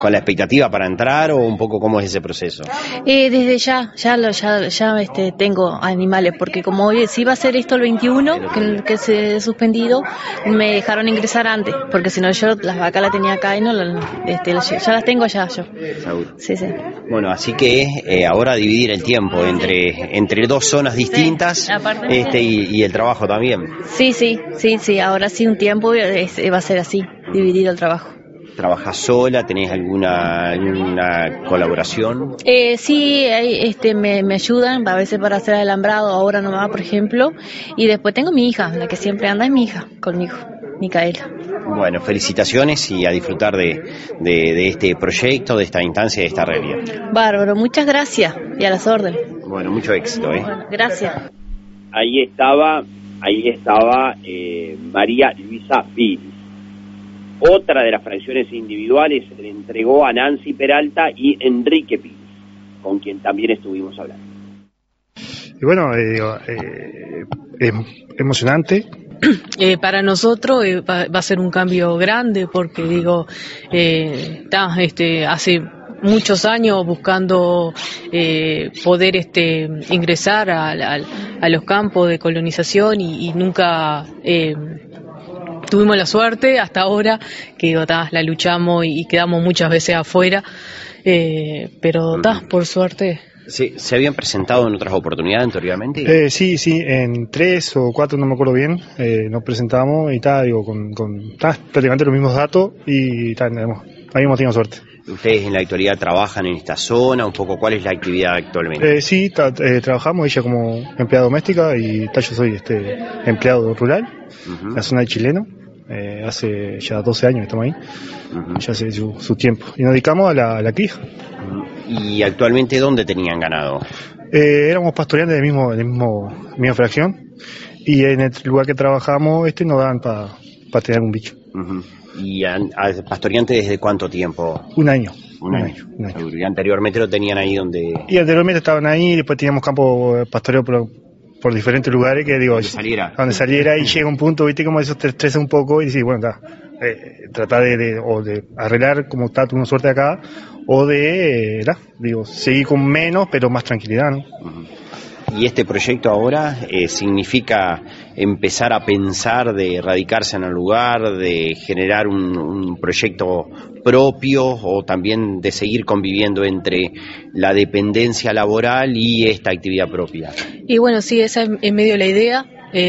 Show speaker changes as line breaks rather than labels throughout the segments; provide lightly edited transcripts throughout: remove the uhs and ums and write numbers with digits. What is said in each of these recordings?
con la expectativa para entrar o un poco cómo es ese proceso?
Desde ya tengo animales, porque como hoy sí va a ser esto el 21, que se ha suspendido, me dejaron ingresar antes, porque si no yo las vacas las tenía acá y no, ya las tengo allá yo.
Seguro.
Sí.
Bueno, así que ahora dividir el tiempo entre dos zonas distintas, y el trabajo también.
Sí, ahora sí un tiempo va a ser así, dividido el trabajo.
¿Trabajás sola? ¿Tenés alguna colaboración?
Sí, me ayudan a veces para hacer alambrado, ahora nomás, por ejemplo, y después tengo mi hija, la que siempre anda es mi hija, conmigo, Micaela.
Bueno, felicitaciones y a disfrutar de este proyecto, de esta instancia, de esta realidad.
Bárbaro, muchas gracias y a las órdenes.
Bueno, mucho éxito.
Bueno, gracias.
Ahí estaba María Luisa Pires. Otra de las fracciones individuales se le entregó a Nancy Peralta y Enrique Pires, con quien también estuvimos hablando.
Y bueno, es emocionante.
Para nosotros va a ser un cambio grande porque hace muchos años buscando poder ingresar a los campos de colonización y nunca tuvimos la suerte hasta ahora que la luchamos y quedamos muchas veces afuera, pero por suerte.
Sí, ¿se habían presentado en otras oportunidades anteriormente?
Sí, en 3 o 4, no me acuerdo bien, nos presentamos y con prácticamente los mismos datos y habíamos tenido suerte.
¿Ustedes en la actualidad trabajan en esta zona? Un poco, ¿cuál es la actividad actualmente?
Sí, trabajamos, ella como empleada doméstica y yo soy empleado rural, la zona de Chileno. Hace ya 12 años que estamos ahí, ya hace su tiempo. Y nos dedicamos a la cría.
¿Y actualmente dónde tenían ganado?
Éramos pastoreantes de misma fracción, y en el lugar que trabajamos nos dan para tener un bicho.
¿Y pastoreante desde cuánto tiempo?
Un año.
Un año. ¿Y anteriormente lo tenían ahí donde...?
Y anteriormente estaban ahí, después teníamos campo pastoreo por diferentes lugares donde saliera y llega un punto, como eso te estresa un poco y dices, bueno, tratar de arreglar como está tu suerte acá, o seguir con menos pero más tranquilidad, ¿no?
Y este proyecto ahora significa empezar a pensar de radicarse en el lugar, de generar un proyecto propio, o también de seguir conviviendo entre la dependencia laboral y esta actividad propia.
Y bueno, sí, esa es medio la idea.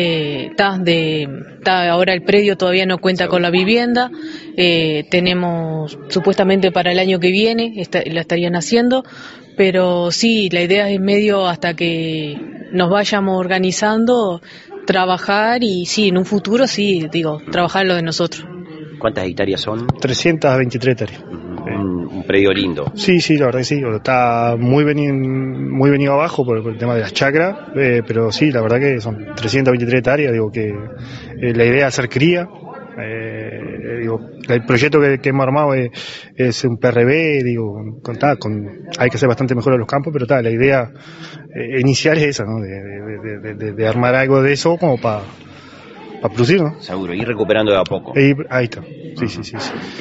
Ahora el predio todavía no cuenta con la vivienda, tenemos supuestamente para el año que viene la estarían haciendo, pero sí, la idea es medio hasta que nos vayamos organizando, trabajar y sí, en un futuro trabajar lo de nosotros.
¿Cuántas hectáreas son?
323 hectáreas.
Un predio lindo.
Sí, la verdad que sí, está muy venido abajo por el tema de las chacras, pero sí, la verdad que son 323 hectáreas, que la idea es hacer cría. El proyecto que hemos armado es un PRB, hay que hacer bastante mejor a los campos, pero la idea inicial es esa, ¿no? De armar algo de eso como para producir, ¿no?
Seguro, ir recuperando de a poco.
Ahí está, sí.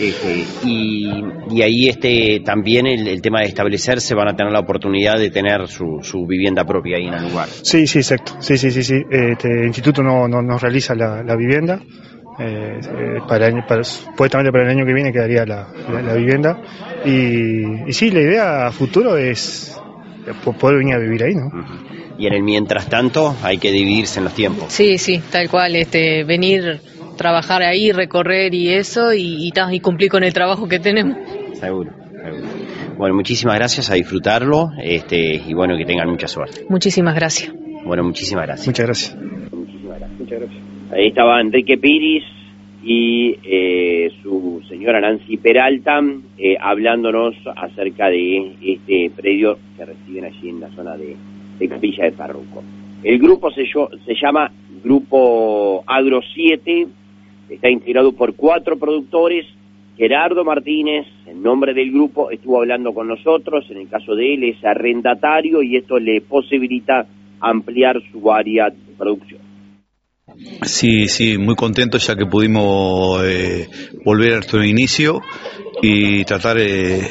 Y ahí también el tema de establecerse, van a tener la oportunidad de tener su vivienda propia ahí en el lugar.
Sí, exacto, sí. El instituto no realiza la vivienda. Supuestamente para el año que viene quedaría la vivienda y sí, la idea a futuro es poder venir a vivir ahí, ¿no?
Y en el mientras tanto hay que dividirse en los tiempos.
Sí, tal cual, venir, trabajar ahí, recorrer y eso y cumplir con el trabajo que tenemos.
Seguro. Bueno, muchísimas gracias, a disfrutarlo, y bueno, que tengan mucha suerte.
Muchísimas gracias.
Bueno, muchísimas gracias.
Muchas gracias.
Muchas gracias. Ahí estaba Enrique Pires y su señora Nancy Peralta hablándonos acerca de este predio que reciben allí en la zona de Capilla de Farruco. El grupo se llama Grupo Agro 7, está integrado por 4 productores. Gerardo Martínez, en nombre del grupo, estuvo hablando con nosotros. En el caso de él es arrendatario y esto le posibilita ampliar su área de producción.
Sí, muy contento ya que pudimos volver a nuestro inicio y tratar